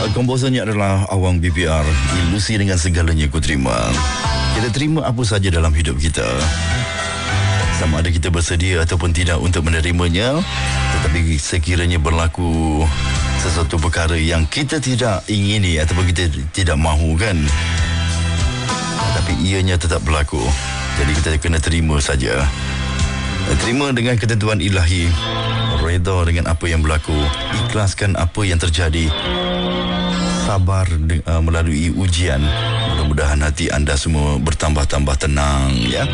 Komposernya adalah Awang BPR. Ilusi dengan segalanya ku terima. Kita terima apa saja dalam hidup kita, sama ada kita bersedia ataupun tidak untuk menerimanya. Tetapi sekiranya berlaku sesuatu perkara yang kita tidak ingini ataupun kita tidak mahu kan, tapi ianya tetap berlaku, jadi kita kena terima saja. Terima dengan ketentuan ilahi, redha dengan apa yang berlaku, ikhlaskan apa yang terjadi, sabar melalui ujian. Mudah-mudahan hati anda semua bertambah-tambah tenang ya.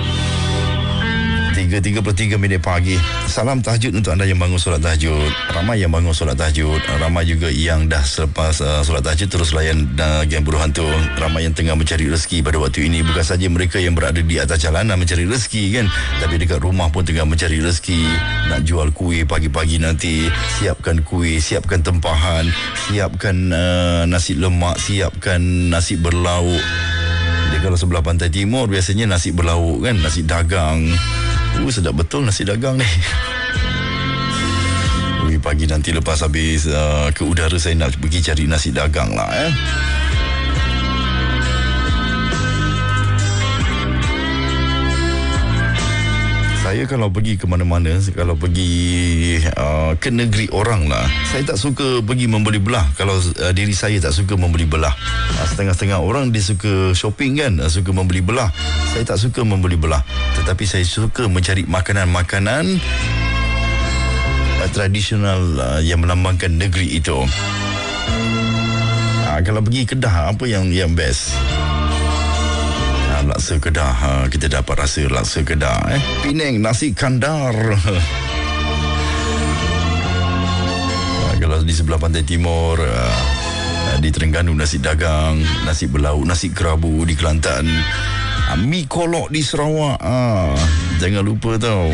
3:33 pagi. Salam tahajud untuk anda yang bangun solat tahajud. Ramai yang bangun solat tahajud, ramai juga yang dah selepas solat tahajud terus layan geng buruh hantu. Ramai yang tengah mencari rezeki pada waktu ini. Bukan saja mereka yang berada di atas jalanan mencari rezeki kan, tapi dekat rumah pun tengah mencari rezeki. Nak jual kuih pagi-pagi nanti, siapkan kuih, siapkan tempahan, siapkan nasi lemak, siapkan nasi berlauk. Jadi kalau sebelah pantai timur biasanya nasi berlauk kan, nasi dagang. Sedap betul nasi dagang ni. Pagi nanti lepas habis ke udara saya nak pergi cari nasi dagang lah Saya kalau pergi ke mana-mana, kalau pergi ke negeri orang lah, saya tak suka pergi membeli belah. Kalau diri saya tak suka membeli belah. Setengah-setengah orang dia suka shopping kan, suka membeli belah. Saya tak suka membeli belah, tetapi saya suka mencari makanan-makanan tradisional yang melambangkan negeri itu. Kalau pergi Kedah, apa yang best? Laksa Kedah, kita dapat rasa laksa Kedah. Penang, nasi kandar. Kalau di sebelah pantai timur, di Terengganu nasi dagang, nasi berlauk, nasi kerabu di Kelantan, mi kolok di Sarawak. Jangan lupa tau.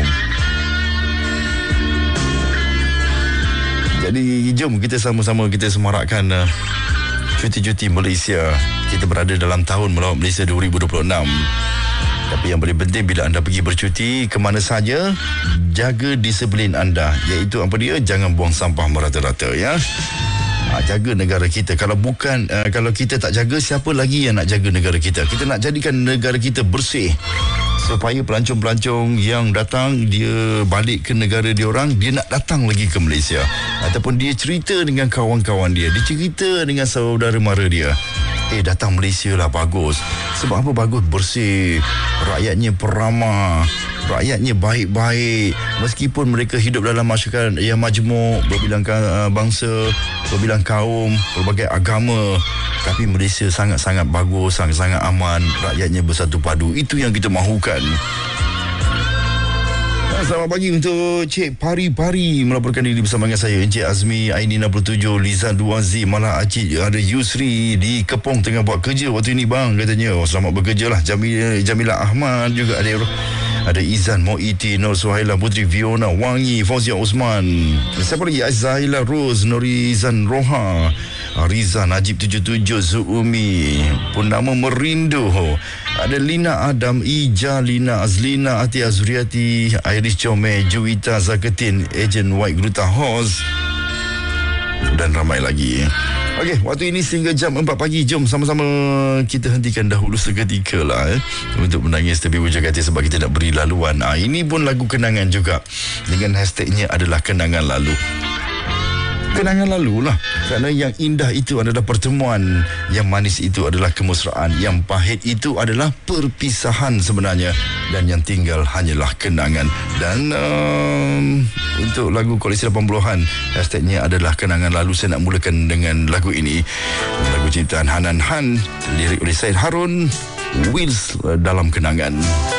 Jadi jom kita sama-sama kita semarakkan cuti-cuti Malaysia. Kita berada dalam tahun melawat Malaysia 2026. Tapi yang paling penting bila anda pergi bercuti ke mana saja, jaga disiplin anda, iaitu apa dia? Jangan buang sampah merata-rata ya. Jaga negara kita. Kalau bukan kalau kita tak jaga, siapa lagi yang nak jaga negara kita? Kita nak jadikan negara kita bersih, supaya pelancong-pelancong yang datang, dia balik ke negara dia orang, dia nak datang lagi ke Malaysia, ataupun dia cerita dengan kawan-kawan dia cerita dengan saudara mara dia, datang Malaysia lah bagus. Sebab apa bagus? Bersih, rakyatnya peramah, rakyatnya baik-baik. Meskipun mereka hidup dalam masyarakat yang majmuk, berbilang bangsa, berbilang kaum, berbagai agama, tapi Malaysia sangat-sangat bagus, sangat-sangat aman, rakyatnya bersatu padu. Itu yang kita mahukan. Selamat pagi untuk Cik Pari-Pari melaporkan diri bersama dengan saya, Encik Azmi, Aini 67, Liza Duazi, malah Acik ada Yusri di Kepong tengah buat kerja waktu ini bang, katanya. Selamat bekerja lah. Jamila Ahmad juga ada Izan Moiti, Nur Suhaila Putri, Fiona Wangi, Fauzia Osman. Siapa lagi? Azzaila Rose, Norizan Roha, Riza Najib 77, Zuumi, Purnama Merindu, ada Lina Adam, Ija, Lina Azlina, Ati Azriati, Iris Chome, Juwita Zaketin, Ejen White Gruta Hos, dan ramai lagi. Okey, waktu ini sehingga jam 4 pagi. Jom sama-sama kita hentikan dahulu seketika lah untuk menangis tepi wujud hati, sebab kita nak beri laluan. Ini pun lagu kenangan juga, dengan hashtagnya adalah kenangan lalu. Kenangan lalu lah, kerana yang indah itu adalah pertemuan, yang manis itu adalah kemesraan, yang pahit itu adalah perpisahan sebenarnya, dan yang tinggal hanyalah kenangan. Dan untuk lagu koleksi 80-an, hashtagnya adalah kenangan lalu. Saya nak mulakan dengan lagu ini, lagu ciptaan Hanan Han, lirik oleh Syed Harun, Wheels dalam kenangan.